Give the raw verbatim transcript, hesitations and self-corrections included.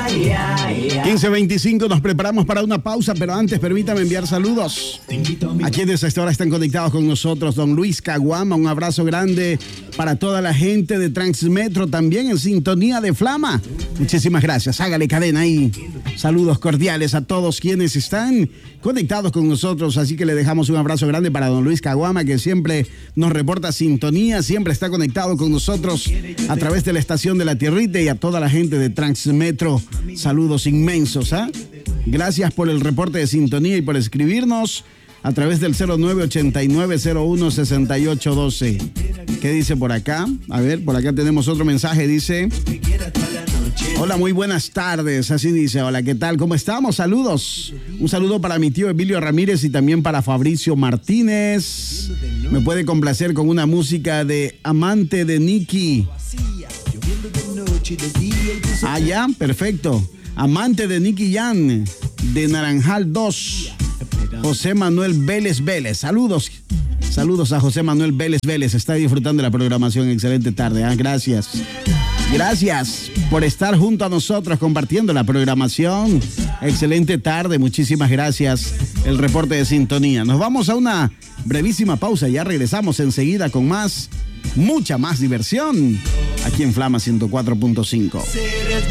quince veinticinco, nos preparamos para una pausa, pero antes permítame enviar saludos a quienes a esta hora están conectados con nosotros. Don Luis Caguama, un abrazo grande para toda la gente de Transmetro, también en sintonía de Flama. Muchísimas gracias, hágale cadena ahí. Saludos cordiales a todos quienes están conectados con nosotros, así que le dejamos un abrazo grande para don Luis Caguama, que siempre nos reporta sintonía, siempre está conectado con nosotros a través de la estación de La Tierrita, y a toda la gente de Transmetro, saludos inmensos, ¿ah? ¿eh? Gracias por el reporte de sintonía y por escribirnos a través del cero nueve ochenta y nueve cero uno sesenta y ocho doce. ¿Qué dice por acá? A ver, por acá tenemos otro mensaje, dice: hola, muy buenas tardes, así dice. Hola, ¿qué tal? ¿Cómo estamos? Saludos. Un saludo para mi tío Emilio Ramírez y también para Fabricio Martínez. Me puede complacer con una música de Amante de Nicky. Ah, ya, perfecto. Amante de Nicky Jan, de Naranjal dos. José Manuel Vélez Vélez. Saludos. Saludos a José Manuel Vélez Vélez. Está disfrutando de la programación. Excelente tarde. Ah, gracias. Gracias por estar junto a nosotros compartiendo la programación. Excelente tarde, muchísimas gracias. El reporte de sintonía. Nos vamos a una brevísima pausa. Ya regresamos enseguida con más, mucha más diversión aquí en Flama ciento cuatro punto cinco.